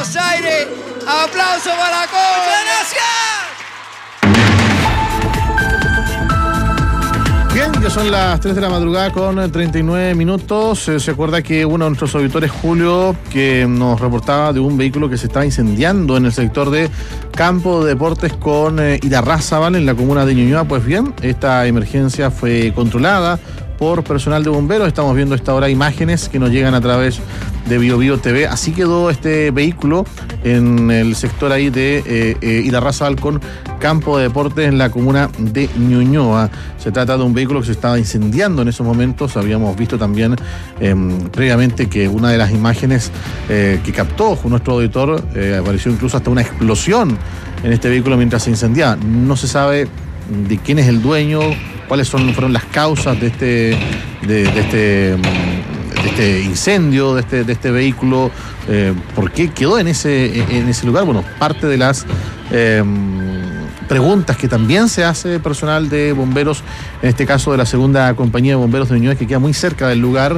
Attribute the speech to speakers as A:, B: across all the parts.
A: Buenos Aires. ¡Aplauso para la Concha! ¡Gracias!
B: Bien, ya son las 3 de la madrugada con 39 minutos. Se acuerda que uno de nuestros auditores, Julio, que nos reportaba de un vehículo que se estaba incendiando en el sector de Campo de Deportes con Irarrázaval, en la comuna de Ñuñoa. Pues bien, esta emergencia fue controlada por personal de bomberos. Estamos viendo a esta hora imágenes que nos llegan a través de BioBio TV. Así quedó este vehículo en el sector ahí de Irarrázaval con Campo de Deportes en la comuna de Ñuñoa. Se trata de un vehículo que se estaba incendiando en esos momentos. Habíamos visto también previamente que una de las imágenes que captó nuestro auditor apareció incluso hasta una explosión en este vehículo mientras se incendiaba. No se sabe de quién es el dueño, cuáles fueron las causas de este incendio, de este vehículo, por qué quedó en ese lugar. Bueno, parte de las preguntas que también se hace personal de bomberos, en este caso de la segunda compañía de bomberos de Ñuñoa, que queda muy cerca del lugar,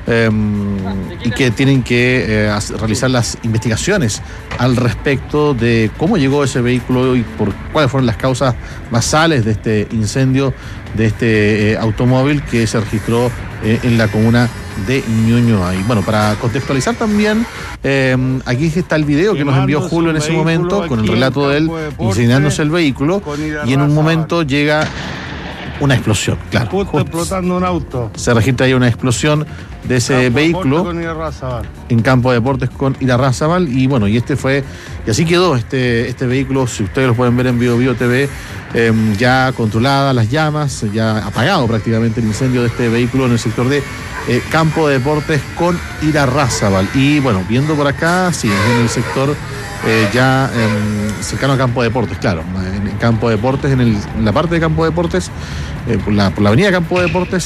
B: y que tienen que realizar las investigaciones al respecto de cómo llegó ese vehículo y cuáles fueron las causas basales de este incendio de este automóvil que se registró en la comuna de Ñuñoa. Y bueno, para contextualizar también, aquí está el video que nos envió Julio en ese momento, con el relato de él incendiándose el vehículo, y en un momento llega una explosión, claro.
C: Justo explotando un auto.
B: Se registra ahí una explosión de ese vehículo en Campo de Deportes con Irarrázaval. Y bueno, y así quedó este vehículo. Si ustedes lo pueden ver en BioBio TV, ya controladas las llamas, ya apagado prácticamente el incendio de este vehículo en el sector de Campo de Deportes con Irarrázaval. Y bueno, viendo por acá, sí, en el sector ya cercano a Campo de Deportes, claro, en Campo de Deportes, en la parte de Campo de Deportes, por la avenida Campo de Deportes,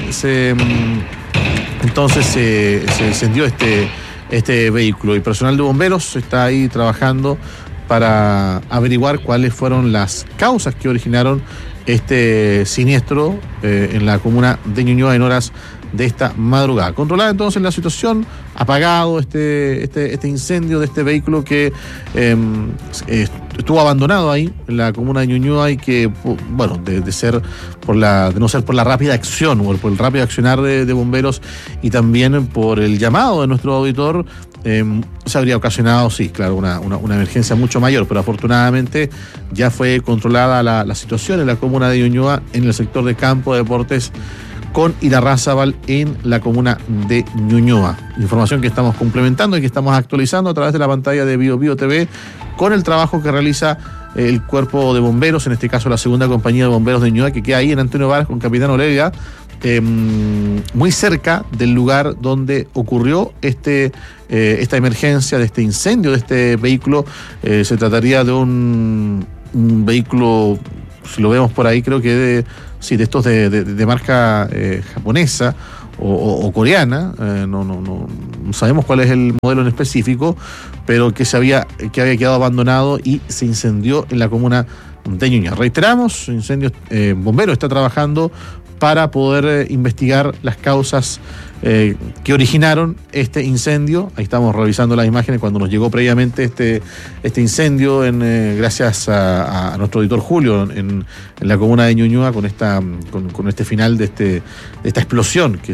B: entonces se encendió este vehículo, y personal de bomberos está ahí trabajando para averiguar cuáles fueron las causas que originaron este siniestro en la comuna de Ñuñoa en horas de esta madrugada. Controlada entonces la situación, apagado este incendio de este vehículo que estuvo abandonado ahí en la comuna de Ñuñoa, y que, bueno, de no ser por la rápida acción o por el rápido accionar de bomberos, y también por el llamado de nuestro auditor, se habría ocasionado, sí, claro, una emergencia mucho mayor, pero afortunadamente ya fue controlada la situación en la comuna de Ñuñoa, en el sector de Campo de Deportes con Irarrázaval en la comuna de Ñuñoa. Información que estamos complementando y que estamos actualizando a través de la pantalla de BioBio TV, con el trabajo que realiza el cuerpo de bomberos, en este caso la segunda compañía de bomberos de Ñuñoa, que queda ahí en Antonio Varas con Capitán Olega, muy cerca del lugar donde ocurrió esta emergencia de este incendio de este vehículo. Se trataría de un vehículo, si lo vemos por ahí, creo que de estos de marca japonesa o coreana, no sabemos cuál es el modelo en específico, pero que había quedado abandonado y se incendió en la comuna de Ñuñoa. Reiteramos, bomberos está trabajando para poder investigar las causas que originaron este incendio. Ahí estamos revisando las imágenes cuando nos llegó previamente este incendio, gracias a nuestro editor Julio, en la comuna de Ñuñoa, con este final de esta explosión que